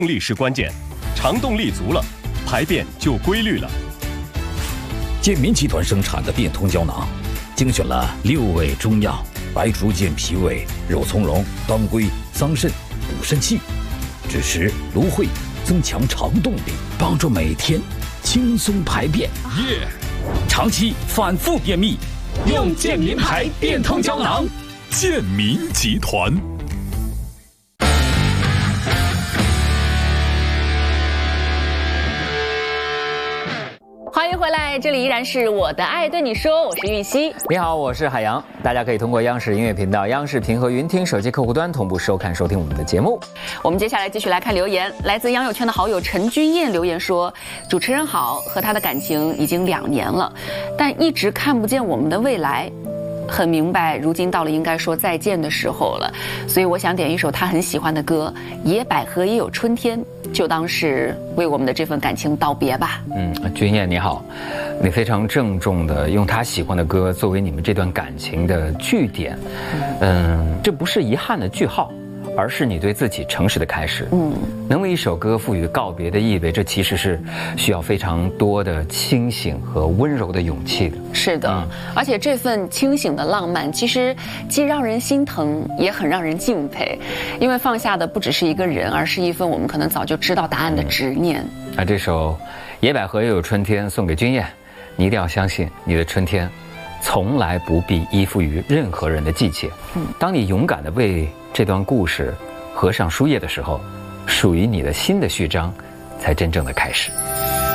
力是关键，肠动力足了，排便就规律了。 健民集团生产的变通胶囊，精选了6味中药：白术健脾胃、肉苁蓉、当归、桑葚，补肾气，枳实、芦荟，增强肠动力，帮助每天轻松排便。长期反复便秘，用健民牌变通胶囊。 健民集团。 欢迎回来，这里依然是我的爱对你说，我是玉溪。 你好，我是海洋。大家可以通过央视音乐频道、央视平和云听手机客户端同步收看收听我们的节目。 我们接下来继续来看留言，来自杨友圈的好友陈君燕留言说：主持人好，和他的感情已经2年了，但一直看不见我们的未来。很明白，如今到了应该说再见的时候了，所以我想点一首他很喜欢的歌《野百合也有春天》，就当是为我们的这份感情道别吧。 君燕你好，你非常郑重地用他喜欢的歌作为你们这段感情的句点，这不是遗憾的句号，而是你对自己诚实的开始。能为一首歌赋予告别的意味，这其实是需要非常多的清醒和温柔的勇气的。 是的，而且这份清醒的浪漫，其实既让人心疼，也很让人敬佩，因为放下的不只是一个人，而是一份我们可能早就知道答案的执念。 那这首《野百合也有春天》送给君燕，你一定要相信，你的春天从来不必依附于任何人的季节。当你勇敢地为这段故事合上书页的时候，属于你的新的序章才真正的开始。